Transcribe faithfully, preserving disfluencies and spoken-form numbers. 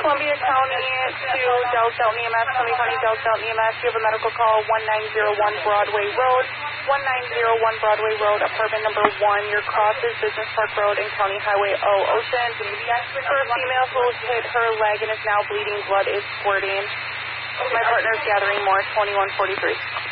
Columbia County to Delta Elton E M S, Columbia County Delta Elton E M S. You have a medical call, one nine zero one Broadway Road, one nine zero one Broadway Road, apartment number one. Your cross is Business Park Road and County Highway O, Ocean. For a female who hit her leg and is now bleeding, blood is squirting. My partner is gathering more, twenty-one forty-three.